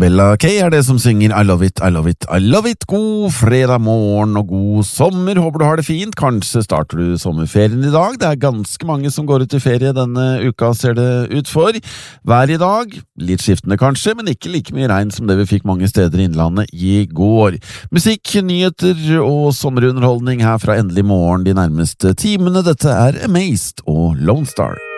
Bella K det som synger I love it, I love it, I love it. God fredag morgen og god sommer. Håper du har det fint. Kanskje starter du sommerferien i dag. Det ganske mange som går ut i ferie denne uka, ser det ut for. Vær i dag, litt skiftende kanskje, men ikke like mye regn som det vi fikk mange steder i innlandet i går. Musikk, nyheter og sommerunderholdning her fra Endelig morgen de nærmeste timene. Dette Amazed og Lone Star.